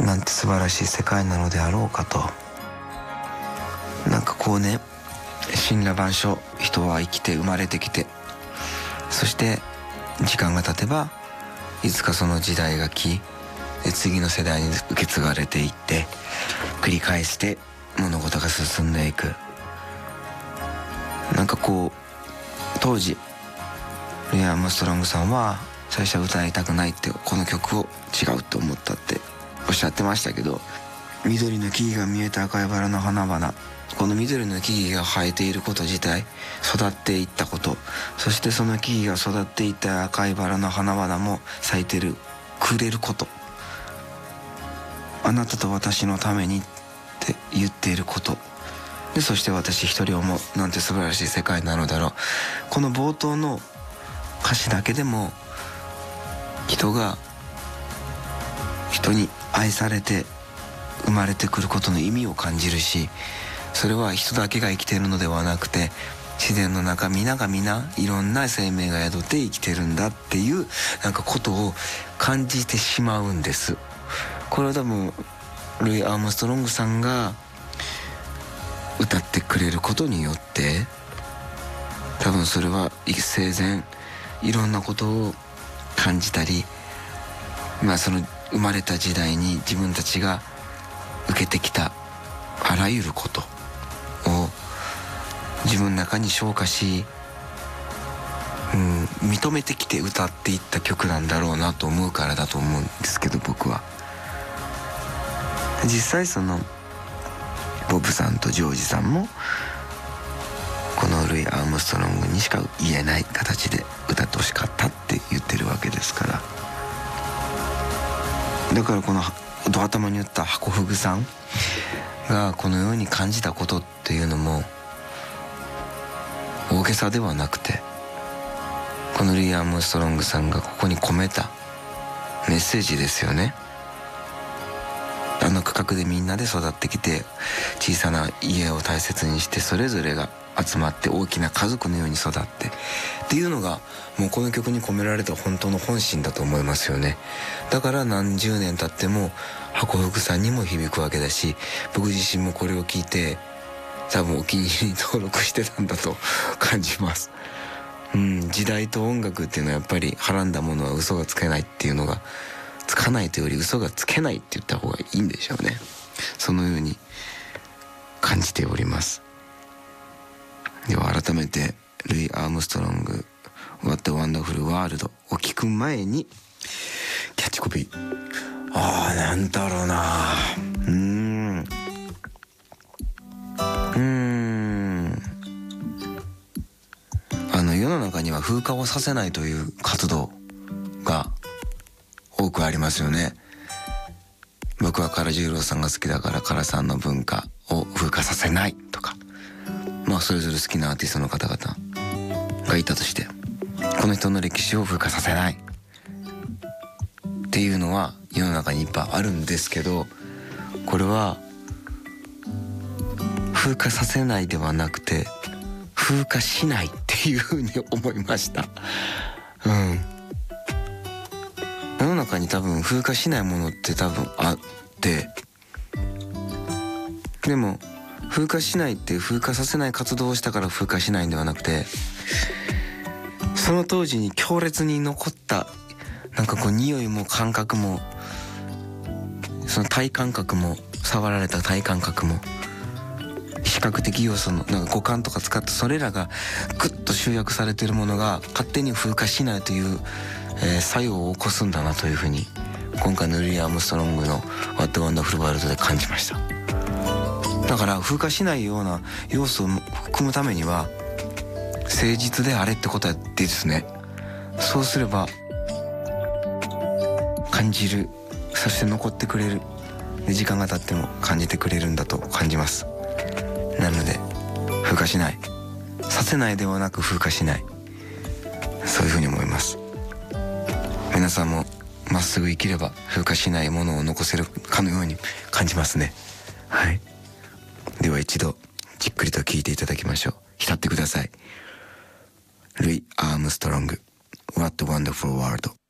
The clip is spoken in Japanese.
なんて素晴らしい世界なのであろうかと。なんかこうね、神羅万象、人は生きて生まれてきて、そして時間が経てばいつかその時代が来で、次の世代に受け継がれていって、繰り返して物事が進んでいく。なんかこう、当時ルイ・アームストロングさんは最初は歌いたくないって、この曲を違うと思ったっておっしゃってましたけど、緑の木々が見えた赤いバラの花々、この緑の木々が生えていること自体、育っていったこと、そしてその木々が育っていった赤いバラの花々も咲いてる、くれること、あなたと私のためにって言っていることで、そして私一人を思う、なんて素晴らしい世界なのだろう。この冒頭の歌詞だけでも、人が人に愛されて生まれてくることの意味を感じるし、それは人だけが生きているのではなくて、自然の中皆が皆いろんな生命が宿って生きてるんだっていう、なんかことを感じてしまうんです。これは多分ルイ・アームストロングさんが歌ってくれることによって、多分それは生前いろんなことを感じたり、その生まれた時代に自分たちが受けてきたあらゆることを自分の中に消化し、認めてきて歌っていった曲なんだろうなと思うからだと思うんですけど、僕は実際そのボブさんとジョージさんもこのルイ・アームストロングにしか言えない形で歌ってほしかったって言ってるわけですから。だからこのド頭に言ったハコフグさんがこのように感じたことっていうのも大げさではなくて、このルイ・アームストロングさんがここに込めたメッセージですよね。あの区画でみんなで育ってきて、小さな家を大切にして、それぞれが集まって大きな家族のように育ってっていうのが、もうこの曲に込められた本当の本心だと思いますよね。だから何十年経ってもハコフグさんにも響くわけだし、僕自身もこれを聞いて多分お気に入りに登録してたんだと感じます。時代と音楽っていうのはやっぱり、はらんだものは嘘がつけないっていうのが、つかないというより嘘がつけないって言った方がいいんでしょうね。そのように感じております。では改めてルイ・アームストロング What a Wonderful World を聞く前にキャッチコピー、なんだろうな、世の中には風化をさせないという活動が多くありますよね。僕は唐十郎さんが好きだから唐さんの文化を風化させないとか、それぞれ好きなアーティストの方々がいたとして、この人の歴史を風化させないっていうのは世の中にいっぱいあるんですけど、これは風化させないではなくて風化しないっていうふうに思いました。世の中に多分風化しないものって多分あって、でも風化しないって風化させない活動をしたから風化しないんではなくて、その当時に強烈に残ったなんかこう匂いも感覚も、その体感覚も、触られた体感覚も、視覚的要素のなんか五感とか使って、それらがグッと集約されているものが勝手に風化しないという、作用を起こすんだなというふうに今回のルイ・アームストロングの What a Wonderful World で感じました。だから風化しないような要素を含むためには誠実であれってことやってですね。そうすれば感じる、そして残ってくれる、で時間が経っても感じてくれるんだと感じます。なので風化しない、させないではなく風化しない、そういうふうに思います。皆さんもまっすぐ生きれば風化しないものを残せるかのように感じますね。はい、では一度じっくりと聞いていただきましょう。浸ってください。ルイ・アームストロング What a Wonderful World。